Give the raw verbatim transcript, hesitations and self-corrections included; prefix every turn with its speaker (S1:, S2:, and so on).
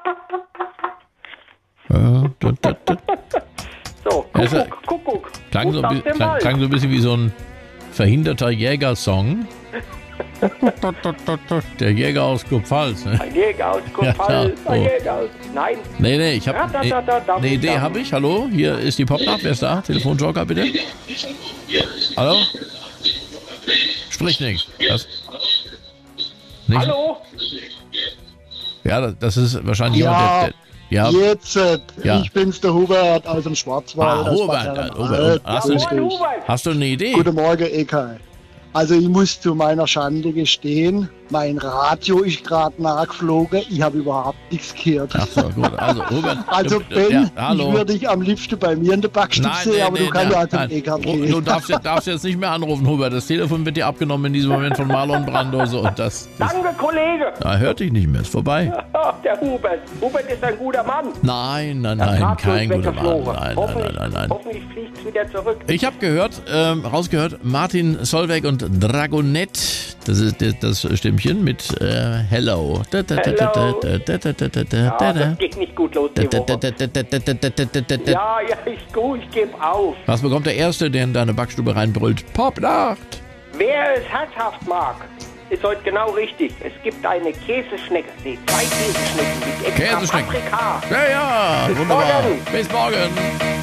S1: Ja, da, da, da.
S2: So,
S1: Also,
S2: Kuckuck, Kuckuck.
S1: Klang so,
S2: Ruf
S1: ein
S2: nach
S1: bi-
S2: dem
S1: klang,
S2: Wald.
S1: klang so ein bisschen wie so ein verhinderter Jägersong. Der Jäger aus Kurpfalz. Ne?
S2: Ein Jäger aus
S1: Ja,
S2: Kurpfalz,
S1: klar.
S2: ein
S1: Oh.
S2: Jäger aus... Nein,
S1: Nee, nee, ich habe
S2: Ratatatada,
S1: eine Idee,
S2: darf
S1: habe
S2: ich
S1: ich. Hallo, hier ist die Popnacht. Wer ist da? Telefonjoker, bitte. Hallo? Sprich nichts. Das, nicht,
S2: hallo?
S1: Ja, das- das ist wahrscheinlich
S3: Ja,
S1: jemand, der... der ja,
S3: Jetzt, äh,
S1: Ja.
S3: ich bin's, der Hubert aus dem Schwarzwald.
S1: Ah,
S3: aus
S1: Hubert,
S3: Bad
S1: äh,
S3: Herrenalb.
S1: Hubert. Und hast du-
S3: Grüß
S2: Moin,
S3: dich.
S2: Hubert.
S1: hast du eine Idee?
S3: Guten Morgen, Eka. Also ich muss zu meiner Schande gestehen, mein Radio ist gerade nachgeflogen, ich habe überhaupt nichts gehört.
S1: Ach so, gut. Also, Hubert...
S3: Also
S1: du-
S3: Ben,
S1: ja,
S3: ich
S1: hallo.
S3: würde dich am liebsten bei mir in der Backstube
S1: Nein,
S3: sehen,
S1: nee,
S3: aber
S1: nee,
S3: du kannst
S1: nein,
S3: ja zum
S1: nein.
S3: Eka
S1: Du
S3: gehen.
S1: darfst, jetzt- darfst jetzt nicht mehr anrufen, Hubert. Das Telefon wird dir abgenommen in diesem Moment von Marlon Brando. So, und das, das
S2: Danke, Kollege.
S1: da hört dich nicht mehr. Ist vorbei.
S2: Ach, der Hubert. Hubert ist ein guter Mann.
S1: Nein, nein,
S2: Das
S1: nein,
S2: Radio
S1: kein
S2: ist
S1: guter Mann.
S2: weggeflogen.
S1: Nein, nein,
S2: hoffentlich,
S1: nein, nein, nein.
S2: Hoffentlich fliegt es wieder zurück.
S1: Ich habe gehört, ähm, rausgehört, Martin Solveig und Dragonette. Das ist das, das Stimmchen mit äh, Hello. Da, da, da, da,
S2: Hello.
S1: da, da, da, da, da, da,
S2: Ja,
S1: da.
S2: das geht nicht gut los
S1: Da,
S2: die
S1: da, da,
S2: Woche.
S1: da, da, da, da, da, da, da, da, da.
S2: Ja, ja, ich, gut, ich gebe auf.
S1: Was bekommt der Erste, der in deine Backstube reinbrüllt? Popnacht!
S2: Wer es herzhaft mag, ist heute genau richtig. Es gibt eine Käseschnecke. Nee, zwei Käseschnecken mit extra
S1: Käseschnecken.
S2: Paprika.
S1: Ja, ja,
S2: Bis
S1: wunderbar.
S2: morgen.
S1: Bis morgen.